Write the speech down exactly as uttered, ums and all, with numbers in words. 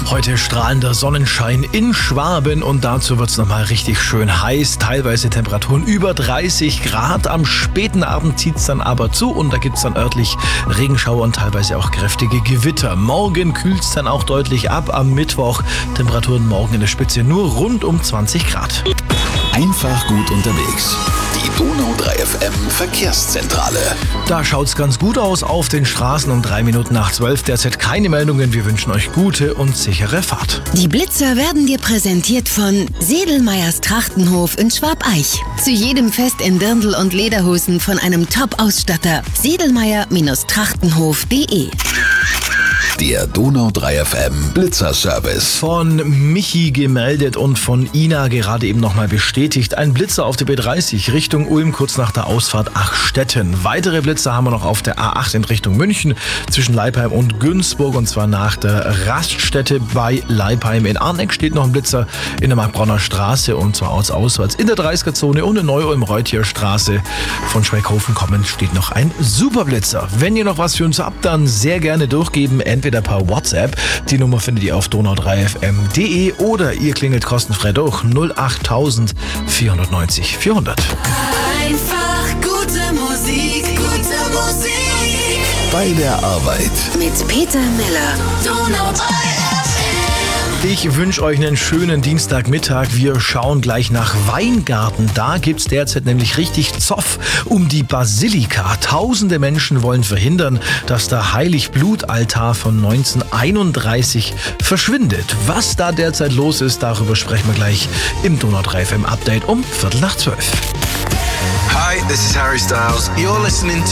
Heute strahlender Sonnenschein in Schwaben und dazu wird es nochmal richtig schön heiß. Teilweise Temperaturen über dreißig Grad. Am späten Abend zieht es dann aber zu und da gibt es dann örtlich Regenschauer und teilweise auch kräftige Gewitter. Morgen kühlt es dann auch deutlich ab. Am Mittwoch Temperaturen morgen in der Spitze nur rund um zwanzig Grad. Einfach gut unterwegs. Die Donau drei F M Verkehrszentrale. Da schaut's ganz gut aus auf den Straßen um drei Minuten nach zwölf. Derzeit keine Meldungen. Wir wünschen euch gute und sichere Fahrt. Die Blitzer werden dir präsentiert von Sedelmeyers Trachtenhof in Schwabeich. Zu jedem Fest in Dirndl und Lederhosen von einem Top-Ausstatter. Sedelmeyer-Trachtenhof punkt de. Der Donau drei F M Blitzerservice. Von Michi gemeldet und von Ina gerade eben nochmal bestätigt. Ein Blitzer auf der B dreißig Richtung Ulm kurz nach der Ausfahrt Achstetten. Weitere Blitzer haben wir noch auf der A acht in Richtung München zwischen Leipheim und Günzburg und zwar nach der Raststätte bei Leipheim. In Arneck steht noch ein Blitzer in der Markbronner Straße und zwar aus auswärts in der dreißiger-Zone und in Neu-Ulm-Reuther Straße. Von Schweighofen kommend steht noch ein Superblitzer. Wenn ihr noch was für uns habt, dann sehr gerne durchgeben. Entweder per WhatsApp. Die Nummer findet ihr auf donau drei f m punkt de oder ihr klingelt kostenfrei durch null acht vierhundertneunzig vierhundert. Einfach gute Musik, gute Musik. Bei der Arbeit. Mit Peter Miller. Donau drei F M. Ich wünsche euch einen schönen Dienstagmittag. Wir schauen gleich nach Weingarten. Da gibt's derzeit nämlich richtig Zoff um die Basilika. Tausende Menschen wollen verhindern, dass der Heiligblutaltar von neunzehnhunderteinunddreißig verschwindet. Was da derzeit los ist, darüber sprechen wir gleich im Donau drei F M Update um Viertel nach zwölf. Hi, this is Harry Styles. You're listening